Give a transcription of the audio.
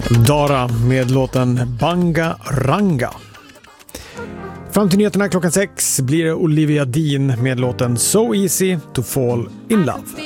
Dara med låten Banga Ranga. Fram till nyheterna klockan 6 blir det Olivia Dean med låten So Easy to Fall in Love.